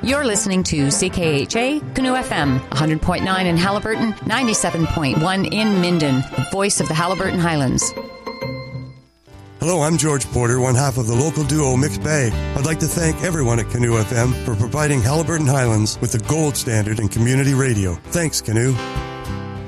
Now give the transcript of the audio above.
You're listening to CKHA Canoe FM, 100.9 in Haliburton, 97.1 in Minden, the voice of the Haliburton Highlands. Hello, I'm George Porter, one half of the local duo Mixed Bay. I'd like to thank everyone at Canoe FM for providing Haliburton Highlands with the gold standard in community radio. Thanks, Canoe.